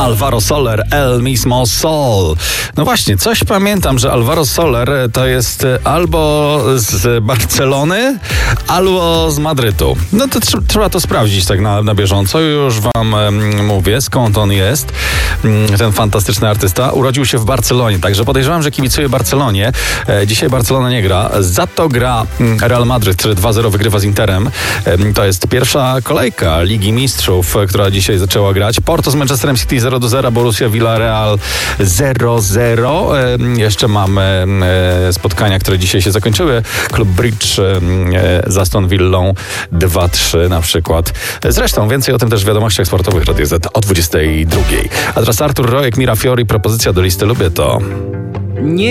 Alvaro Soler, El Mismo Sol. No właśnie, coś pamiętam, że Alvaro Soler to jest albo z Barcelony, albo z Madrytu. No to trzeba to sprawdzić tak na bieżąco. Już wam mówię, skąd on jest. Ten fantastyczny artysta urodził się w Barcelonie, także podejrzewam, że kibicuje Barcelonie. Dzisiaj Barcelona nie gra, za to gra Real Madryt, który 2-0 wygrywa z Interem. To jest pierwsza kolejka Ligi Mistrzów, która dzisiaj zaczęła grać. Porto z Manchesterem City 0-0, Borussia Villarreal 0-0. Jeszcze mamy spotkania, które dzisiaj się zakończyły. Klub Bridge z Aston Villą 2-3 na przykład. Zresztą więcej o tym też w wiadomościach sportowych Radio Z o 22:00. A teraz Artur Rojek, Mira Fiori, propozycja do listy Lubię to. Nie